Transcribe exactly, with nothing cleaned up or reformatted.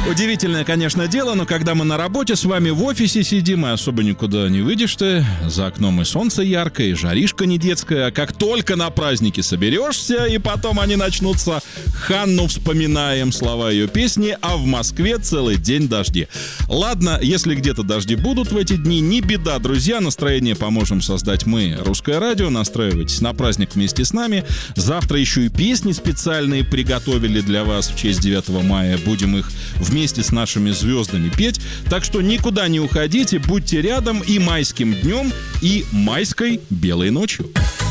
Удивительное, конечно, дело, но когда мы на работе с вами в офисе сидим, и особо никуда не выйдешь ты, за окном и солнце яркое, и жаришка не детская, а как только на праздники соберешься, и потом они начнутся, Ханну вспоминаем, слова ее песни, а в Москве целый день дожди. Ладно, если где-то дожди будут в эти дни, не беда, друзья, настроение поможем создать мы, Русское радио, настраивайтесь на праздник вместе с нами. Завтра еще и песни специальные приготовили для вас в честь девятого мая, будем их вместе с нашими звездами петь. Так что никуда не уходите, будьте рядом и майским днем, и майской белой ночью.